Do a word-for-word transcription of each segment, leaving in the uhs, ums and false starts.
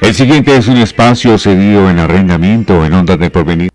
El siguiente es un espacio cedido en arrendamiento en Ondas del Porvenir.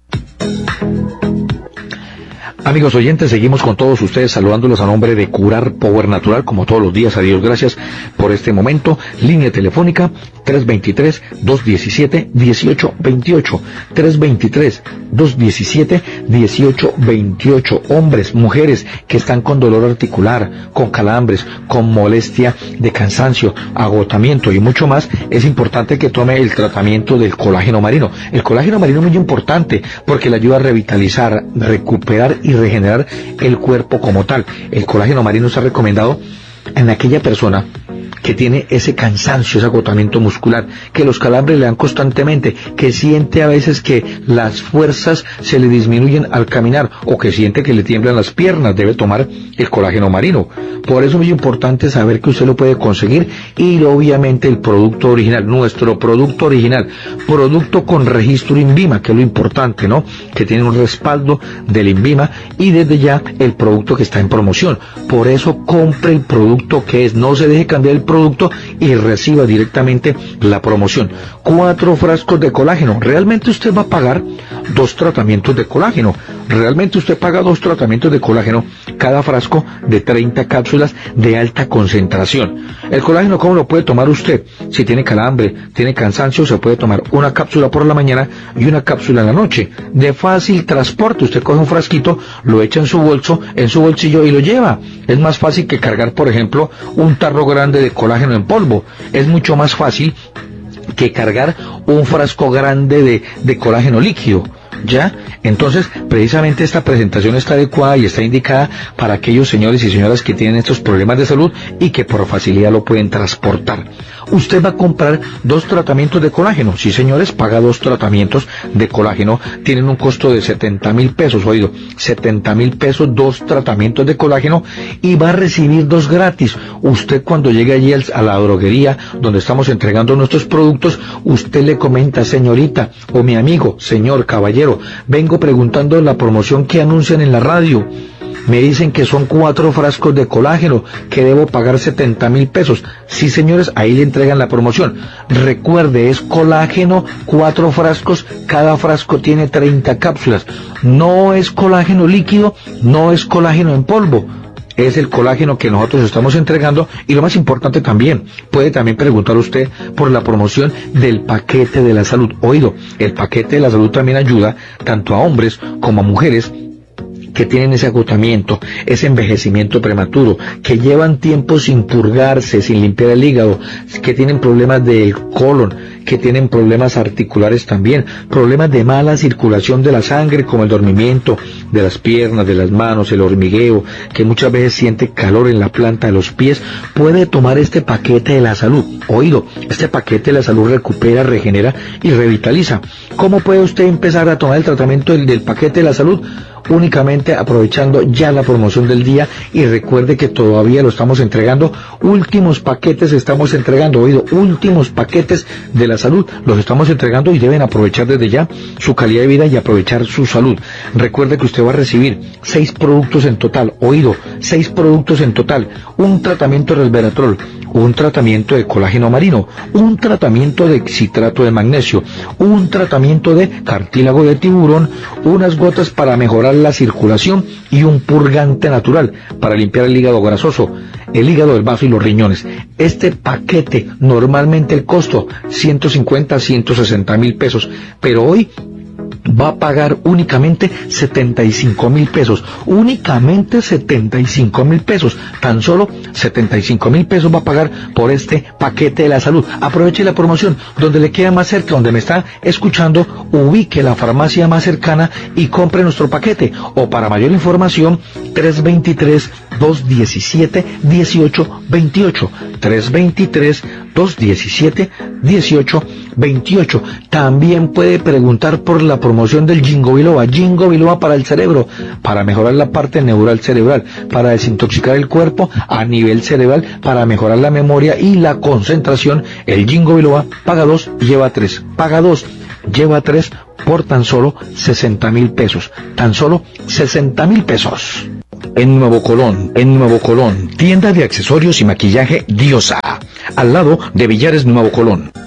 Amigos oyentes, seguimos con todos ustedes saludándolos a nombre de Curar Power Natural, como todos los días. A Dios gracias por este momento. Línea telefónica tres dos tres, dos uno siete, uno ocho dos ocho, tres dos tres, dos uno siete, uno ocho dos ocho. Hombres, mujeres que están con dolor articular, con calambres, con molestia de cansancio, agotamiento y mucho más, es importante que tome el tratamiento del colágeno marino. El colágeno marino es muy importante porque le ayuda a revitalizar, recuperar y regenerar el cuerpo como tal. El colágeno marino está recomendado en aquella persona que tiene ese cansancio, ese agotamiento muscular, que los calambres le dan constantemente, que siente a veces que las fuerzas se le disminuyen al caminar, o que siente que le tiemblan las piernas. Debe tomar el colágeno marino. Por eso es muy importante saber que usted lo puede conseguir, y obviamente el producto original, nuestro producto original, producto con registro INVIMA, que es lo importante, ¿no? Que tiene un respaldo del INVIMA, y desde ya el producto que está en promoción. Por eso compre el producto que es, no se deje cambiar el producto y reciba directamente la promoción. Cuatro frascos de colágeno. Realmente usted va a pagar dos tratamientos de colágeno. Realmente usted paga dos tratamientos de colágeno, cada frasco de treinta cápsulas de alta concentración. El colágeno, ¿cómo lo puede tomar usted? Si tiene calambre, tiene cansancio, se puede tomar una cápsula por la mañana y una cápsula en la noche. De fácil transporte. Usted coge un frasquito, lo echa en su bolso, en su bolsillo y lo lleva. Es más fácil que cargar, por ejemplo, un tarro grande de colágeno en polvo. Es mucho más fácil que cargar un frasco grande de, de colágeno líquido. ¿Ya? Entonces, precisamente esta presentación está adecuada y está indicada para aquellos señores y señoras que tienen estos problemas de salud y que por facilidad lo pueden transportar. Usted va a comprar dos tratamientos de colágeno. Sí, señores, paga dos tratamientos de colágeno. Tienen un costo de setenta mil pesos, oído, setenta mil pesos, dos tratamientos de colágeno, y va a recibir dos gratis. Usted, cuando llegue allí a la droguería donde estamos entregando nuestros productos, usted le comenta: señorita o mi amigo, señor, caballero, vengo preguntando la promoción que anuncian en la radio. Me dicen que son cuatro frascos de colágeno, que debo pagar setenta mil pesos. Sí, señores, ahí le entregan la promoción. Recuerde, es colágeno, cuatro frascos, cada frasco tiene treinta cápsulas. No es colágeno líquido, no es colágeno en polvo. Es el colágeno que nosotros estamos entregando. Y lo más importante también, puede también preguntar usted por la promoción del paquete de la salud. Oído, el paquete de la salud también ayuda tanto a hombres como a mujeres que tienen ese agotamiento, ese envejecimiento prematuro, que llevan tiempo sin purgarse, sin limpiar el hígado, que tienen problemas del colon, que tienen problemas articulares también, problemas de mala circulación de la sangre, como el dormimiento de las piernas, de las manos, el hormigueo, que muchas veces siente calor en la planta de los pies. Puede tomar este paquete de la salud. Oído, este paquete de la salud recupera, regenera y revitaliza. ¿Cómo puede usted empezar a tomar el tratamiento del, del paquete de la salud? Únicamente aprovechando ya la promoción del día, y recuerde que todavía lo estamos entregando. Últimos paquetes estamos entregando, oído, últimos paquetes de la salud los estamos entregando, y deben aprovechar desde ya su calidad de vida y aprovechar su salud. Recuerde que usted va a recibir seis productos en total, oído, seis productos en total: un tratamiento de resveratrol, un tratamiento de colágeno marino, un tratamiento de citrato de magnesio, un tratamiento de cartílago de tiburón, unas gotas para mejorar la circulación y un purgante natural para limpiar el hígado grasoso, el hígado, el vaso y los riñones. Este paquete, normalmente el costo ciento cincuenta a ciento sesenta mil pesos, pero hoy va a pagar únicamente setenta y cinco mil pesos, únicamente setenta y cinco mil pesos, tan solo setenta y cinco mil pesos va a pagar por este paquete de la salud. Aproveche la promoción, donde le queda más cerca, donde me está escuchando, ubique la farmacia más cercana y compre nuestro paquete, o para mayor información, tres dos tres, dos uno siete, uno ocho dos ocho, tres dos tres, dos uno siete, uno ocho dos ocho. También puede preguntar por la promoción del Ginkgo Biloba. Ginkgo Biloba para el cerebro, para mejorar la parte neural cerebral, para desintoxicar el cuerpo a nivel cerebral, para mejorar la memoria y la concentración. El Ginkgo Biloba paga dos, lleva tres, paga dos, lleva tres por tan solo sesenta mil pesos, tan solo sesenta mil pesos. En Nuevo Colón, en Nuevo Colón, tienda de accesorios y maquillaje Diosa, al lado de Villares, Nuevo Colón.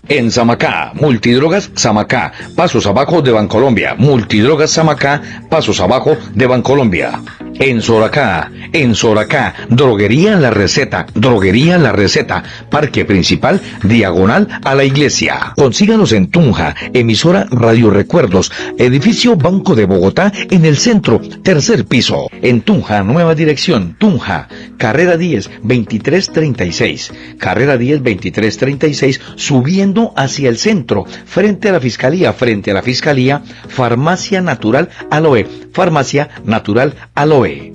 En Samacá, Multidrogas Samacá, pasos abajo de Bancolombia. Multidrogas Samacá, pasos abajo de Bancolombia. En Soracá, en Soracá, Droguería La Receta, Droguería La Receta, Parque Principal, diagonal a la iglesia. Consíganos en Tunja, emisora Radio Recuerdos, edificio Banco de Bogotá, en el centro, tercer piso. En Tunja, nueva dirección, Tunja, carrera diez, veintitrés treinta y seis, carrera diez, veintitrés treinta y seis, subiendo hacia el centro, frente a la Fiscalía, frente a la Fiscalía, Farmacia Natural Aloe, Farmacia Natural Aloe.